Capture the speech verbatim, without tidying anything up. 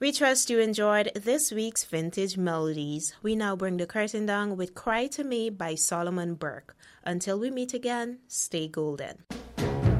We trust you enjoyed this week's Vintage Melodies. We now bring the curtain down with Cry to Me by Solomon Burke. Until we meet again, stay golden.